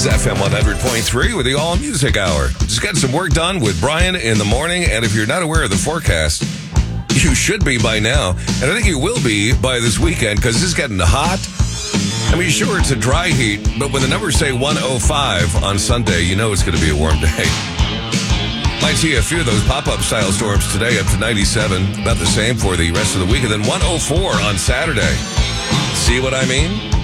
is FM 100.3 with the All Music Hour. Just getting some work done with Brian in the morning, and if you're not aware of the forecast, you should be by now, and I think you will be by this weekend because it's getting hot. I mean, sure, it's a dry heat, but when the numbers say 105 on Sunday, you know it's going to be a warm day. Might see a few of those pop-up style storms today, up to 97, about the same for the rest of the week, and then 104 on Saturday. See what I mean?